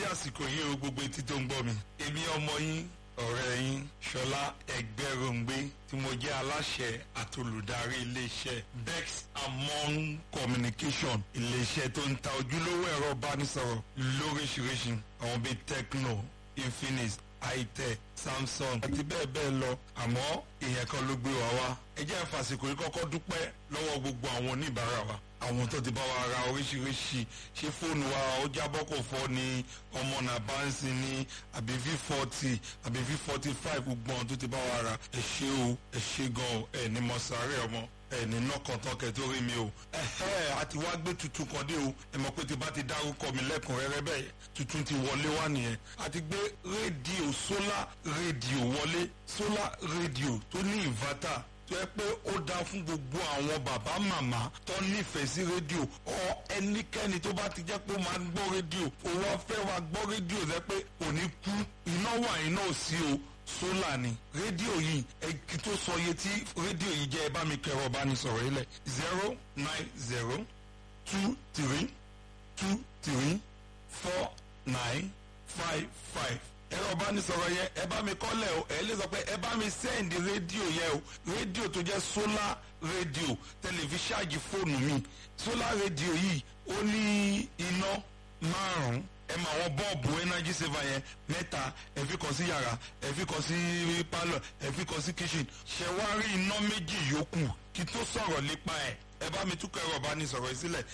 àsìkò yìí o gbogbo etí tó ń gbọ́ mi. èmi ọmọ yín ọ̀rẹ́ yín Ṣọlá Ẹgbẹ́ròǹgbé tí mo jẹ́ aláṣẹ àti olùdarí iléeṣẹ́ Bex Among Communication, iléeṣẹ́ tó ń ta ojúlówó ẹ̀rọ ìbánisọ̀rọ̀ lóríṣiríṣi àwọn bíi Tecno, Infinix, Itel, Samsung àti bẹ́ẹ̀ bẹ́ẹ̀ lọ. àmọ́ ìyẹn kan ló gbé wa wá. ẹ jẹ́ àfàsìkò yìí kọ́kọ́ dúpẹ́ lọ́wọ́ gbogbo àwọn oníbàárà wa, àwọn tó ti bá wa ra oríṣiríṣi. ṣé fóònù wa ó jábọ́ kò fọ́ ni, ọmọ náà bá ń sin ni, àbí V40 àbí V45, gbogbo àwọn tó ti bá wa ra. ẹ ṣé o, ẹ ṣé gan o, ẹ ní mọ sáré ọmọ, ẹ ní nọkàntán kẹ tó rí mi o. àti wá gbé tuntun kan dé o. ẹ mọ̀ pé tí bá ti dárúkọ mi lẹ́kùnrẹ́rẹ́ bẹ́ẹ̀ tuntun ti wọlé wá nìyẹn. àti gbé rédíò solar rédíò wọlé, solar rédíò tó ní inverter tó yẹ pé ó dáa fún gbogbo àwọn bàbá màmá tó nífẹ̀ẹ́ sí rédíò ọ ẹnikẹ́ni tó bá ti jẹ́ pé ó máa ń gbọ́ rédíò, ó wá fẹ́ wá gbọ́ rédíò rẹ pé kò ní kú, iná wà iná ò sí o, sólà ni rédíò yìí. kí tó sọ iye tí rédíò yìí jẹ́, ẹ bá mi kẹrọ bá ní sọ̀rọ̀ yìí lẹ̀ 09023234955. ẹ̀rọ ìbánisọ̀rọ̀ yẹn ẹ bá mi kọ́lẹ̀ o. ẹ lè sọ pé ẹ bá mi sẹ́ǹdì rédíò yẹn o. rédíò tó jẹ́ solar rédíò tẹlifíṣàjì fóònù mi. solar rédíò yìí ó ní iná márùn-ún. ẹ mọ àwọn bọ́ọ̀bù energy saver yẹn mẹ́ta, ẹ fi kan sí yàrá, ẹ fi kan sí pálọ̀, ẹ fi kan sí kitchen. ṣẹ wá rí iná méjì yòókù. kí tó sọ̀rọ̀ nípa ẹ̀, ẹ bá mi túkọ̀ ẹ̀rọ ìbánisọ̀rọ̀ yìí sílẹ̀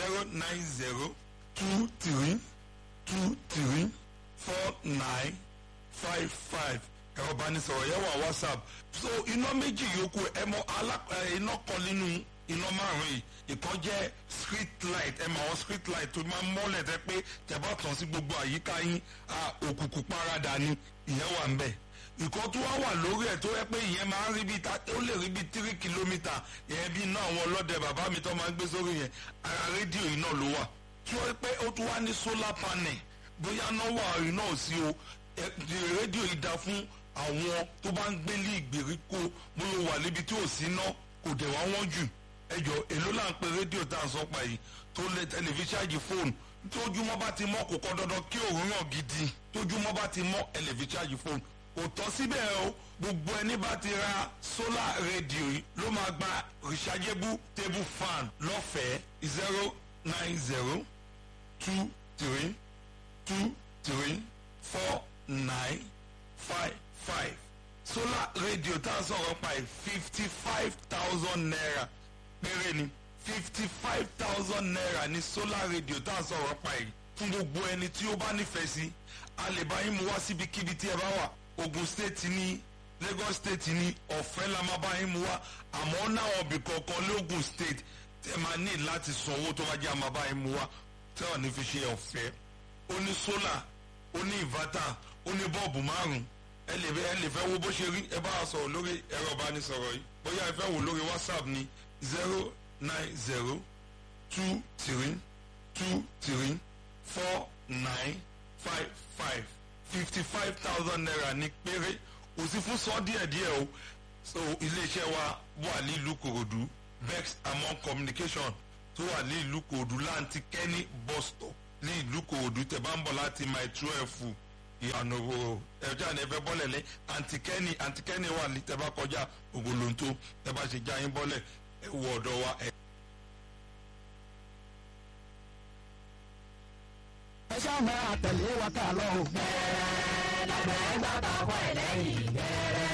09023234955. ẹ̀rọ ìbánisọ̀rọ̀ yẹn wà WhatsApp. so iná méjì yòókù ẹ mọ iná kan nínú iná márùn yìí. ìkan jẹ́ street light, ẹ mọ àwọn street light tó máa ń mọ́lẹ̀ tẹ́ pé tẹ́ bá tàn sí gbogbo àyíká yín òkùnkùn paradà ni, ìyẹn wà ń bẹ̀. ìkan tó wá wà lórí ẹ̀ tó yẹ pé ìyẹn máa ń rí bí ó lè rí bí 3 kìlómítà, ìyẹn bí iná àwọn ọlọ́dẹ bàbá mi tó máa ń gbé sórí yẹn, ara rédíò yìí náà ló wà. tí ó pé ó tún wá ní solar panel, bóyá náà wà iná ò sí o. rédíò yìí dá fún àwọn tó bá ń gbé ní ìgbèríko, bóyá wà níbi tí ò sí ná, kò dẹ̀ wá wọ́n jù. ẹjọ́ èló là ń pe rédíò tá à ń sọ pa yìí tó lè tẹlifíṣàjì fóònù. tójúmọ́ bá ti mọ́ kò kọ́ dandan kí òun ràn gidi. tójúmọ́ bá ti mọ́ tẹlifíṣàjì fóònù. kò tọ́ síbẹ̀ o, gbogbo ẹni bá ti ra solar rédíò yìí ló máa gba rechargeable table fan lọ́fẹ̀ẹ́ 09023234955. solar rédíò tá à ń sọ̀rọ̀ pa ẹ̀ 55,000 naira péré ni. 55,000 naira ní solar rédíò tá à ń sọ̀rọ̀ pa ẹ̀. fún gbogbo ẹni tí ó bá nífẹ̀ẹ́ sí, a lè bá yín mú wá síbikíbi tí ẹ bá wà. Ogun State ní, Lagos State ní, ọ̀fẹ́ la máa bá yín mú wá. àmọ́ náà ọ̀bì kọ̀ọ̀kan lógun State tẹ́ máa ní láti san owó tó bá jẹ́ àmọ́ bá yín mú wá tẹ́ ọ̀ ní fi ṣe ọ̀fẹ́. ó ní solar, ó ní inverter, ó ní bọ́ọ̀bù márùn-ún. ẹ lè fẹ́ wo bó ṣe rí, ẹ bá a sọ̀rọ̀ lórí ẹ̀rọ ìbánisọ̀rọ̀ yìí. bóyá ẹ fẹ́ wò lórí WhatsApp ní 09023234955. 55,000 naira ní péré, kò sí fún sọ díẹ̀díẹ̀ o. so iléeṣẹ́ wa wà ní ìlú Kòròdú, Bex Among Communication tó wà ní ìlú Kòròdú láǹtí Kenny bus stop ní ìlú Kòròdú. tẹ́ bá ń bọ̀ láti my 12 ìyànà òwò ẹ̀já ni ẹ fẹ́ bọ́lẹ̀ lẹ́ àǹtí Kenny wà ní tẹ́ bá kọjá Ògòlóńtó, tẹ́ bá ṣe já yín bọ́lẹ̀ ẹ wọ ọ̀dọ̀ wa. ẹ ṣáà máa tẹ̀lé wa ká lọ o. bẹ́ẹ̀ lábẹ́ gbàgbà wọ ẹlẹ́yìn bẹ́ẹ̀.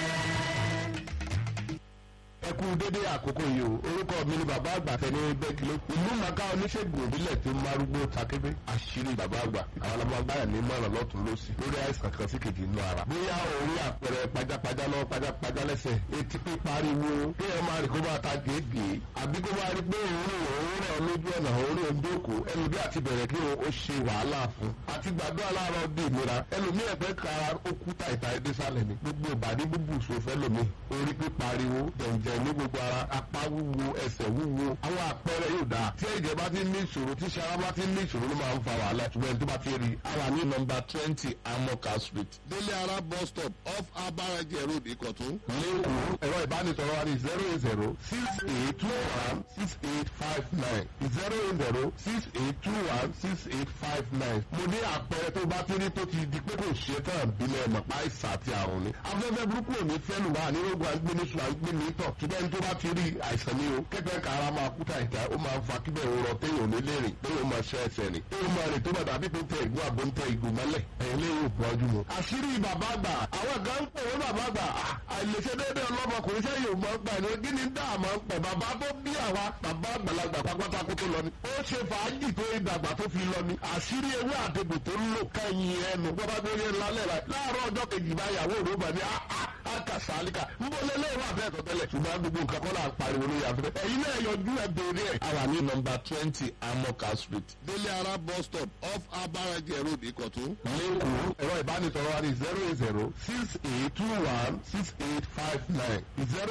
ẹ kú dédé àkókò yìí o. orúkọ mi ni bàbá àgbà Fẹ́mi Bẹ́kìló. ìlú màkà oníṣègùn ìbílẹ̀ tí márúgbó takébé. àṣírí bàbá àgbà àwọn ọlọ́mọ agbára ní mọ̀ràn lọ́tún lọ́sì lórí àìsàn kan sí kejì inú ara. bóyá orí àpẹẹrẹ pajápajá lọ pajápajá lẹ́sẹ̀, etí pípariwo, kí ẹ máa rí kó máa ta gèégèé, àbí kó máa rí pé òun rẹ̀ lójú ọ̀nà orí òǹdókò, ẹlòmí àti bẹ̀rẹ̀ kí ó ṣe wàhálà fún. àti gbàdúrà láàárọ̀ di ìnira, ẹlòmí ẹ̀fẹ́ kára ó kú tàìtàì désàlẹ̀ ni. gbogbo ìbàdí búbù sòfẹ́ lòmí, orí pípariwo, jẹ̀ǹjẹ̀ ní ní gbogbo ara apá wúwo ẹsẹ̀ wúwo àwọn àpẹẹrẹ yóò dáa tí ẹ̀jẹ̀ bá ti ní ìṣòro tí sara bá ti ní ìṣòro ló máa ń fa wàhálà ṣùgbọ́n tó bá ti rí àwa ní nọ́mbà 20 Amoka Street Délé Ara bus stop off Abaraje Road Ìkọ̀tún. lẹ́kọ̀ọ́ ẹ̀rọ ìbánisọ̀rọ̀ wa ní 08068216859 mo ní àpẹẹrẹ tó bá ti rí tó ti di pé kò ṣe tán ìbílẹ̀ mọ̀pá ìsà àti àrùn ni afẹ́fẹ́ burúkú ò ní fẹ́nu wá ní ogun agbénisù àgbéni tọ̀ ṣùgbọ́n tó bá ti rí àìsàn ni o kẹ́kẹ́ kára máa kúta ìta ó máa ń fa kíbẹ̀ òrọ̀ téèyàn ní lè rìn téèyàn máa ṣe ẹsẹ̀ ni téèyàn máa rìn tó bá dàbí pé tẹ ìgbó àbò ń tẹ ìgò mọ́lẹ̀ ẹ̀yìn lè yóò pọ̀ ọdún mu. àṣírí bàbá àgbà àwọn kan ń pè wọ́n bàbá àgbà àìlèṣe déédéé ọlọ́mọkùnrin sẹ́yìn ò máa ń gbà ní kí ni dáa máa ń pẹ̀ bàbá tó bí àwa bàbá àgbàlagbà pátákó tó lọ ni ó ṣe fàájì tó ìdàgbà tó fi lọ ni àṣírí ewé àtẹ̀bù tó ń lò kẹ́yìn ẹnu bọ́bá tó yẹ lálẹ́ rẹ̀ láàárọ̀ ọjọ́ kejì báyàwó òrùba ní akasaalika n bọ lele wa fẹ tọtẹlẹ ṣùgbọ́n gbogbo nǹkan kọ́ la pariwo lórí afẹ́fẹ́ ẹ̀yin náà yọjú ẹ béèrè ẹ̀. àwa ní nọ́mbà 20 Amoka Street Délé Ara bus stop off Abaraje Road Ìkọ̀tún. lẹ́kọ̀ọ́ ẹ̀rọ ìbánisọ̀rọ̀ wa ní 08068216859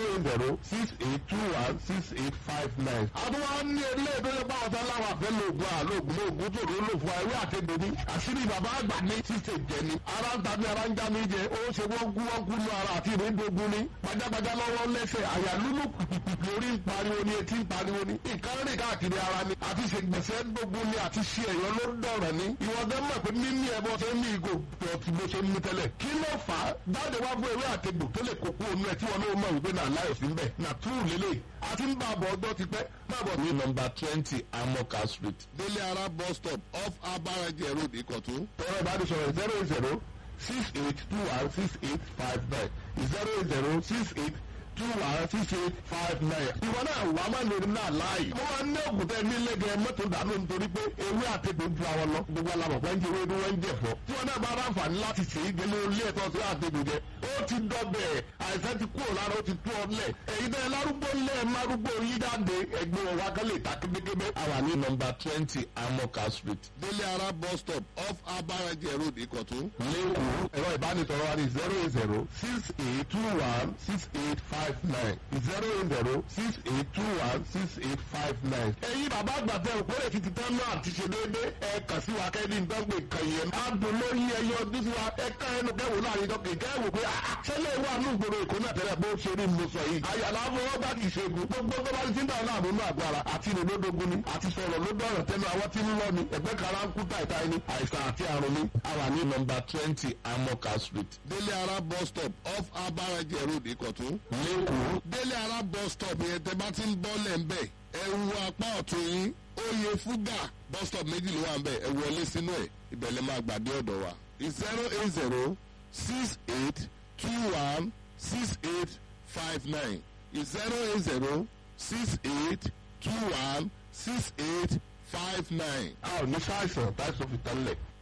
08068216859. àdúrà ní ilé ìdókè bá ọ̀tá láwọn àfẹ́ lóògùn àlóògùn lóògùn tó ló lò fún ẹwé àtẹ̀gbẹ̀ni àṣírí bàbá àgbà ní ṣíṣe jẹni ara ń tàbí ara ń já mi jẹ ó ṣe wọ́n gún ní ara àti ìrìndògún ni gbajàgbajà lọ́wọ́ lẹ́sẹ̀ àyà lúlù lórí ń pariwo ni etí ń pariwo ni nǹkan rìn káàkiri ara ni àti ṣègbèsè dógún ni àti ṣe ẹ̀yọ́ ló dọ̀rọ̀ ni ìwọ́dẹ́ mọ̀ pé mímí ẹbọ ṣe ń ní ìgò tí mo ṣe ń mú tẹ́lẹ̀ kí ló fà á jáde wá fún ewé àtegbò tó lè kókó onú ẹ tí wọn náà mọ̀ wípé náà láyọ̀ sí ń bẹ̀ nà túrù lélẹ̀ àti ń bá a bọ̀ ọjọ́ ti pẹ́ máa bọ̀. ní nọ́mbà 20 Amoka Street Délé Ara bus stop off Abaraje Road Ìkọ̀tún. ẹ̀rọ ìbánisọ̀rọ̀ 08068216859 08068216859. ìwọ náà wà má lórí náà láàyè. mo máa ń ní ògùn tẹ ní lẹ́gẹ̀ẹ́ mọ́tò dànù nítorí pé ewé àtẹ̀tẹ̀ ju àwọn lọ. gbogbo alamọ̀ pé ń jẹ ewé ni wọ́n ń jẹ fọ́. tí wọn náà bá ráǹfààní láti ṣe é gẹ́lẹ́ ilé ẹ̀tọ́ sí àtẹ̀tẹ̀ jẹ. ó ti dọ̀bẹ̀ àìsàn ti kúrò lára ó ti tú ọ lẹ̀. èyí tẹ lárúgbó lẹ̀ márúgbó yí jáde ẹgbẹ́ wọn wá kálẹ̀ ta kébékébé. àwa ní nọ́mbà 20 Amoka Street Délé Ara bus stop off Abaraje Road Ìkọ̀tún. lẹ́kọ̀ọ́ ẹ̀rọ ìbánisọ̀rọ̀ wa ní 08068216859 08068216859. ẹ̀yin bàbá àgbàtẹ òkúrẹ́ ti ti tán náà ti ṣe déédé ẹ kàn sí wa kẹ́ni ìdánwò ìkànnì adùn lórí ẹyọ ọdún sí wa ẹ ká ẹnu kẹwò láàrin dọ́kì kẹwò pé ṣẹlẹ̀ wà ní ìgboro èkó náà tẹ́lẹ̀ bó ṣe rí mo sọ yìí àyàlá fọwọ́ bá ti ṣègùn gbogbo tó bá ti ń dáná àbónú àgọ́ ara àti ìròlódógún ni àti sọ̀rọ̀ ló dọ̀rọ̀ tẹnu àwọn tí ń lọ ni ẹgbẹ́ kara ń kú tàìtà ni àìsàn àti àrùn ni. àwa ní nọ́mbà 20 Amoka Street Délé Ara bus stop off Abaraje Road Ìkọ̀tún. lẹ́kọ̀ọ́ Délé Ara bus stop yẹn tẹ bá ti ń bọ́ lẹ̀ ń bẹ̀ ẹ wo apá ọ̀tún yín Oyè Fúgà bus stop méjì ló wà ń bẹ̀ ẹ wọlé sínú ẹ̀ ìbẹ̀lẹ̀ máa gbàdé ọ̀dọ̀ wa 08068216859 08068216859. a ò ní ṣàìsàn táìsàn fi tán lẹ̀